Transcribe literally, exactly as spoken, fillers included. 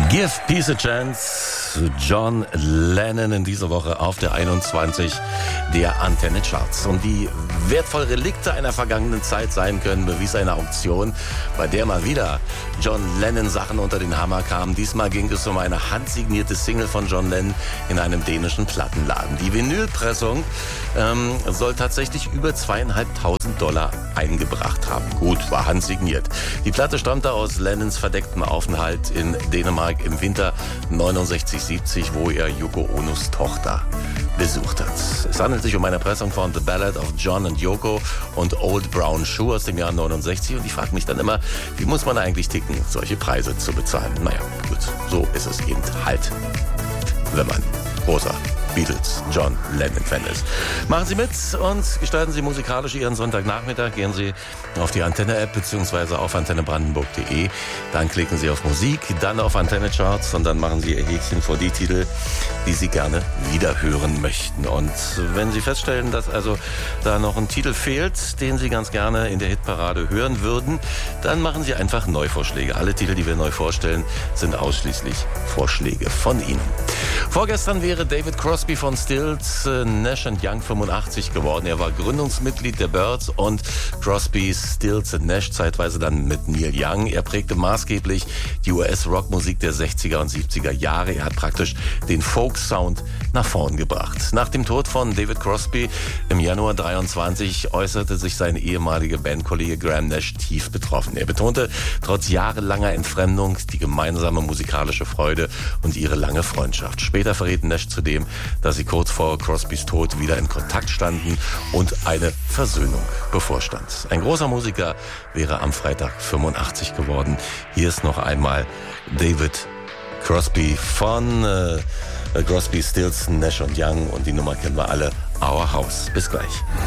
Give Peace a Chance, John Lennon in dieser Woche auf der einundzwanzig der Antenne Charts. Und wie wertvoll Relikte einer vergangenen Zeit sein können, bewies eine Auktion, bei der mal wieder John Lennon Sachen unter den Hammer kamen. Diesmal ging es um eine handsignierte Single von John Lennon in einem dänischen Plattenladen. Die Vinylpressung ähm, soll tatsächlich über zweieinhalbtausend Dollar eingebracht haben. Gut, war handsigniert. Die Platte stammte aus Lennons verdecktem Aufenthalt in Dänemark im Winter neunundsechzig siebzig, wo er Yoko Onos Tochter besucht hat. Es handelt sich um eine Pressung von The Ballad of John and Yoko und Old Brown Shoe aus dem Jahr neunundsechzig. Und ich frage mich dann immer, wie muss man eigentlich ticken, solche Preise zu bezahlen? Naja, gut, so ist es eben halt, wenn man großer Beatles, John Lennon-Fan ist. Machen Sie mit und gestalten Sie musikalisch Ihren Sonntagnachmittag. Gehen Sie auf die Antenne-App bzw. auf antenne brandenburg punkt de. Dann klicken Sie auf Musik, dann auf Antenne Charts und dann machen Sie Ihr Häkchen vor die Titel, die Sie gerne wieder hören möchten. Und wenn Sie feststellen, dass also da noch ein Titel fehlt, den Sie ganz gerne in der Hitparade hören würden, dann machen Sie einfach Neuvorschläge. Alle Titel, die wir neu vorstellen, sind ausschließlich Vorschläge von Ihnen. Vorgestern wäre David Crosby von Stills äh, Nash and Young fünfundachtzig geworden. Er war Gründungsmitglied der Byrds und Crosby, Stills und Nash, zeitweise dann mit Neil Young. Er prägte maßgeblich die U S-Rockmusik der sechziger und siebziger Jahre. Er hat praktisch den Folk-Sound nach vorn gebracht. Nach dem Tod von David Crosby im Januar dreiundzwanzig äußerte sich sein ehemaliger Bandkollege Graham Nash tief betroffen. Er betonte trotz jahrelanger Entfremdung die gemeinsame musikalische Freude und ihre lange Freundschaft. Später verriet Nash zudem, dass sie kurz vor Crosbys Tod wieder in Kontakt standen und eine Versöhnung bevorstand. Ein großer Musiker wäre am Freitag fünfundachtzig geworden. Hier ist noch einmal David Crosby von äh, Crosby, Stills, Nash und Young und die Nummer kennen wir alle, Our House. Bis gleich.